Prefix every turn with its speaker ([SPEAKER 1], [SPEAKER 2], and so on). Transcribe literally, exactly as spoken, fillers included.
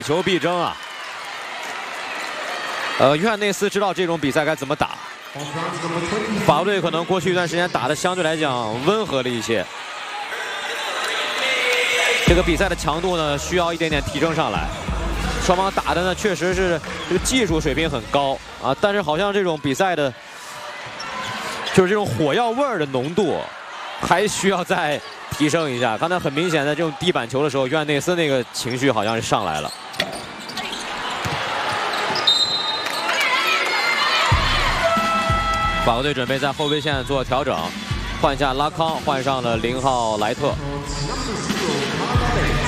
[SPEAKER 1] 球必争啊！呃，约翰内斯知道这种比赛该怎么打。法国队可能过去一段时间打的相对来讲温和了一些，这个比赛的强度呢需要一点点提升上来。双方打的呢确实是这个技术水平很高啊，但是好像这种比赛的，就是这种火药味儿的浓度还需要再提升一下。刚才很明显的这种地板球的时候，约翰内斯那个情绪好像是上来了。 法国队准备在后卫线做调整，换下拉康，换上了零号莱特。